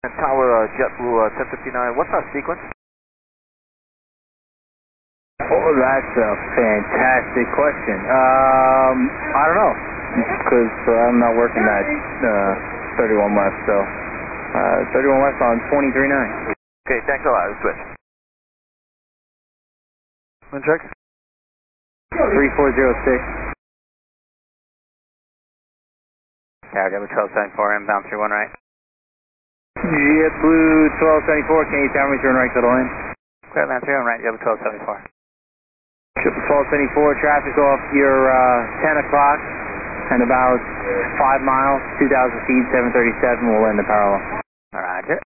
Tower JetBlue 1059, what's our sequence? Oh, that's a fantastic question. I don't know, because I'm not working that 31 West, so 31 West on 23.9. Okay, thanks a lot. Switch. Wind check. 3406. Tower JetBlue 1274, inbound 31 right. JetBlue 1274, can you tell me turn right to the lane? Clear land 31 right, JetBlue 1274. JetBlue 1274, traffic off your 10 o'clock and about 5 miles, 2,000 feet, 737, we'll land the parallel. Roger.